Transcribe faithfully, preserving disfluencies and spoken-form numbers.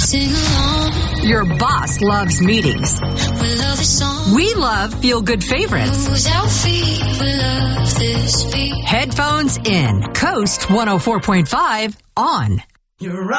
sing along. Your boss loves meetings. We love this song. We love feel-good favorites. Moves our feet. We love this beat. Headphones in. Coast one oh four point five on. You're right.